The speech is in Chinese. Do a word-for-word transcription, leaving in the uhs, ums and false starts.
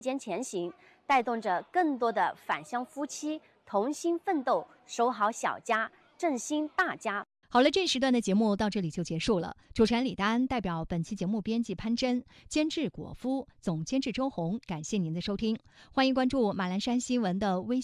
间前行，带动着更多的返乡夫妻同心奋斗，守好小家，振兴大家。 好了，这时段的节目到这里就结束了。主持人李丹代表本期节目编辑潘真，监制果夫，总监制周红，感谢您的收听。欢迎关注马栏山新闻的微